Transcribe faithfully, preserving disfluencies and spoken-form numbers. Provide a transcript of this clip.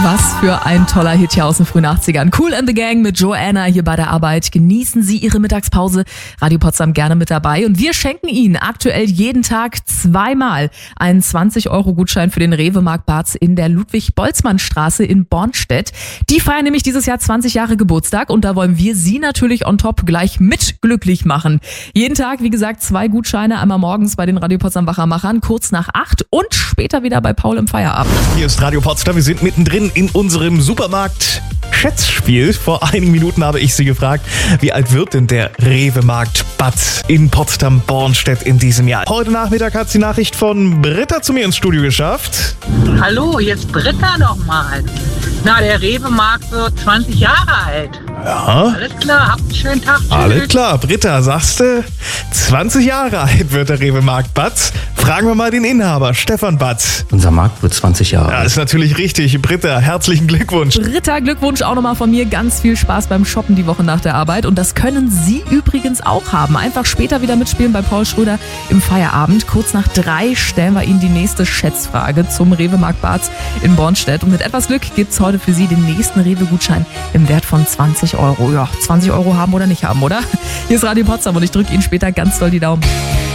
Was für ein toller Hit hier aus den frühen achtzigern. Kool and the Gang mit Joanna hier bei der Arbeit. Genießen Sie Ihre Mittagspause. Radio Potsdam gerne mit dabei. Und wir schenken Ihnen aktuell jeden Tag zweimal einen zwanzig Euro Gutschein für den Rewe-Markt Barz in der Ludwig-Boltzmann-Straße in Bornstedt. Die feiern nämlich dieses Jahr zwanzig Jahre Geburtstag und da wollen wir Sie natürlich on top gleich mit glücklich machen. Jeden Tag, wie gesagt, zwei Gutscheine. Einmal morgens bei den Radio Potsdam Wachermachern, kurz nach acht und später wieder bei Paul im Feierabend. Hier ist Radio Potsdam. Wir sind mittendrin in unserem Supermarkt Schätzspiel. Vor einigen Minuten habe ich Sie gefragt, wie alt wird denn der Rewe-Markt Barz in Potsdam-Bornstedt in diesem Jahr? Heute Nachmittag hat die Nachricht von Britta zu mir ins Studio geschafft. Hallo, hier ist Britta nochmal. Na, der Rewe-Markt wird zwanzig Jahre alt. Ja. Alles klar, habt einen schönen Tag. Tschüss. Alles klar, Britta, sagst du, zwanzig Jahre alt wird der Rewe-Markt Barz. Fragen wir mal den Inhaber, Stefan Barz. Unser Markt wird zwanzig Jahre Ja, alt. ist natürlich richtig. Britta, herzlichen Glückwunsch. Britta, Glückwunsch auch nochmal von mir. Ganz viel Spaß beim Shoppen die Woche nach der Arbeit. Und das können Sie übrigens auch haben. Einfach später wieder mitspielen bei Paul Schröder im Feierabend. Kurz nach drei stellen wir Ihnen die nächste Schätzfrage zum Rewe-Markt Barz in Bornstedt. Und mit etwas Glück gibt's heute für Sie den nächsten Rewe-Gutschein im Wert von zwanzig Euro. Ja, zwanzig Euro haben oder nicht haben, oder? Hier ist Radio Potsdam und ich drücke Ihnen später ganz doll die Daumen.